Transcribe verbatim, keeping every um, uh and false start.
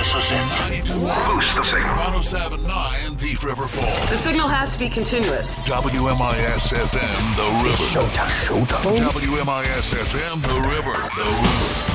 This is it. Boost the signal. one oh seven point nine Thief River Falls. The signal has to be continuous. W M I S F M, The River. It's showtime. Showtime. W M I S F M, The River. The River.